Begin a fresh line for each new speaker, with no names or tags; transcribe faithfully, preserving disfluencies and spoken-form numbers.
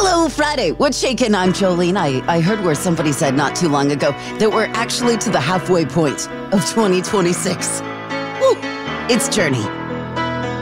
Hello, Friday. What's shaking? I'm Jolene. I, I heard where somebody said not too long ago that we're actually to the halfway point of twenty twenty-six. Woo! It's Journey.